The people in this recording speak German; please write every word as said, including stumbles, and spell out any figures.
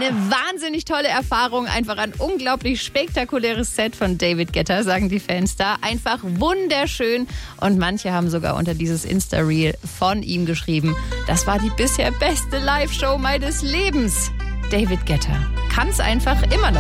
eine wahnsinnig tolle Erfahrung. Einfach ein unglaublich spektakuläres Set von David Guetta, sagen die Fans da. Einfach wunderschön. Und manche haben sogar unter dieses Insta-Reel von ihm geschrieben, das war die bisher beste Live-Show meines Lebens. David Guetta kann's einfach immer noch.